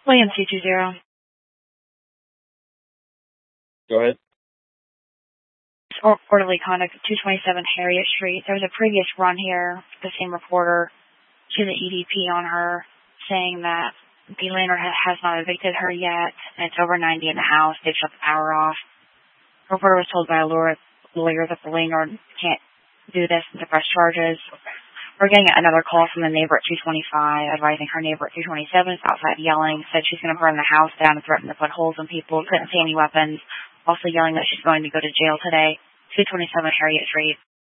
William 220. Go ahead. Orderly conduct at 227 Harriet Street. There was a previous run here, the same reporter, to the EDP on her, saying that the landlord has not evicted her yet, and it's over 90 in the house. They've shut the power off. The reporter was told by a lawyer that the landlord can't do this and to press charges. We're getting another call from the neighbor at 225, advising her neighbor at 227 is outside yelling, said she's going to burn the house down and threatened to put holes in people, couldn't see any weapons, also yelling that she's going to go to jail today. 227 Harriet Street.